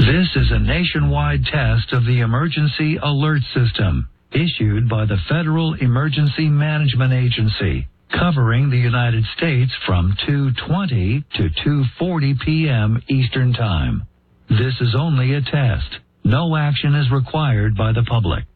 This is a nationwide test of the Emergency Alert System, issued by the Federal Emergency Management Agency, covering the United States from 2:20 to 2:40 p.m. Eastern Time. This is only a test. No action is required by the public.